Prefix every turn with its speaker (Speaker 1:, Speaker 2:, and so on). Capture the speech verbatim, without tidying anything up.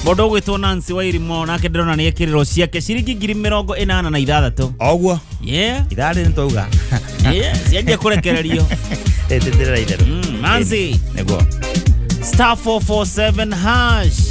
Speaker 1: Bodo gwitwo Nancy Wairimo nake ndirona ni ekiriro ciake ciringi ngiri mirongo inana na ithathatu.
Speaker 2: Ogwo.
Speaker 1: Yeah.
Speaker 2: Ithari ntauga.
Speaker 1: Yeah, siaje kurekererio.
Speaker 2: Etendera itero.
Speaker 1: Nancy.
Speaker 2: Nego.
Speaker 1: Star four four seven hash.